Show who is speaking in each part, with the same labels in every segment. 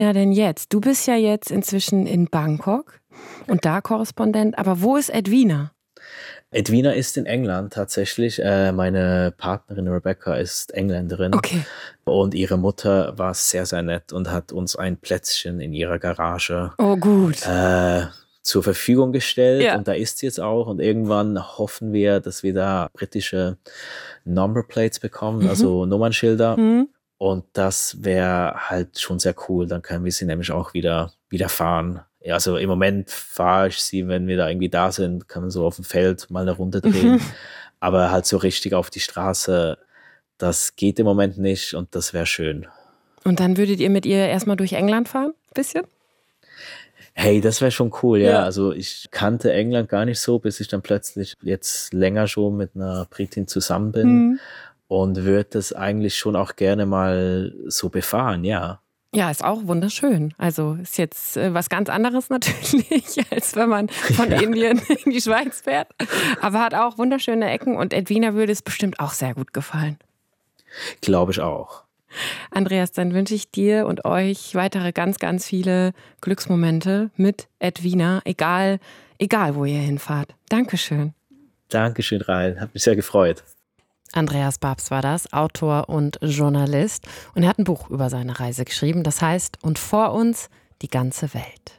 Speaker 1: Ja, denn jetzt? Du bist ja jetzt inzwischen in Bangkok und da Korrespondent. Aber wo ist Edwina?
Speaker 2: Edwina ist in England tatsächlich. Meine Partnerin Rebecca ist Engländerin.
Speaker 1: Okay.
Speaker 2: Und ihre Mutter war sehr, sehr nett und hat uns ein Plätzchen in ihrer Garage zur Verfügung gestellt.
Speaker 1: Ja.
Speaker 2: Und da ist sie jetzt auch. Und irgendwann hoffen wir, dass wir da britische Numberplates bekommen, also Nummernschilder. Und das wäre halt schon sehr cool. Dann können wir sie nämlich auch wieder fahren. Ja, also im Moment fahre ich sie, wenn wir da irgendwie da sind, kann man so auf dem Feld mal eine Runde drehen. Aber halt so richtig auf die Straße, das geht im Moment nicht und das wäre schön.
Speaker 1: Und dann würdet ihr mit ihr erstmal durch England fahren? Bisschen?
Speaker 2: Hey, das wäre schon cool, ja. Also ich kannte England gar nicht so, bis ich dann plötzlich jetzt länger schon mit einer Britin zusammen bin. Und würde das eigentlich schon auch gerne mal so befahren, ja.
Speaker 1: Ja, ist auch wunderschön. Also ist jetzt was ganz anderes natürlich, als wenn man von Indien in die Schweiz fährt. Aber hat auch wunderschöne Ecken und Edwina würde es bestimmt auch sehr gut gefallen.
Speaker 2: Glaube ich auch.
Speaker 1: Andreas, dann wünsche ich dir und euch weitere ganz, ganz viele Glücksmomente mit Edwina, egal wo ihr hinfahrt. Dankeschön.
Speaker 2: Dankeschön, Rahel. Hat mich sehr gefreut.
Speaker 1: Andreas Babs war das, Autor und Journalist. Und er hat ein Buch über seine Reise geschrieben. Das heißt, und vor uns die ganze Welt.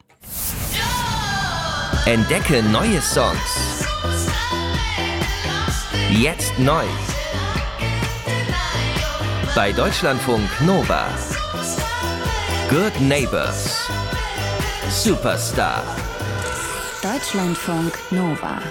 Speaker 3: Entdecke neue Songs. Jetzt neu. Bei Deutschlandfunk Nova. Good Neighbors. Superstar.
Speaker 4: Deutschlandfunk Nova.